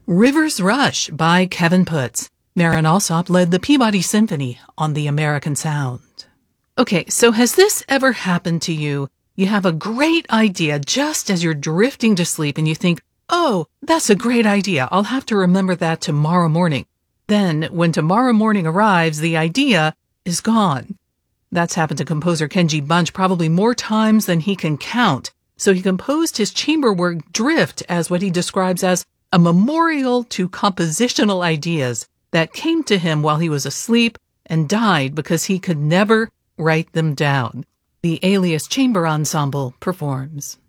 River's Rush by Kevin Putz. Marin Alsop led the Peabody Symphony on the American Sound. Okay, so has this ever happened to you? You have a great idea just as you're drifting to sleep and you think, oh, that's a great idea. I'll have to remember that tomorrow morning. Then, when tomorrow morning arrives, the idea is gone. That's happened to composer Kenji Bunch probably more times than he can count. So he composed his chamber work Drift as what he describes as a memorial to compositional ideas that came to him while he was asleep and died because he could never write them down. The Alias Chamber Ensemble performs.